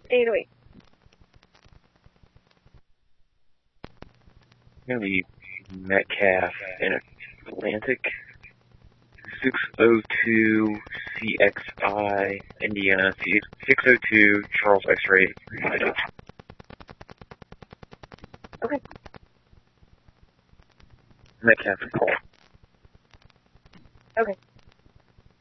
808. Gonna be Metcalf in Atlantic. 602 CXI, Indiana. 602 Charles X-Ray. Okay. Metcalf call. Okay.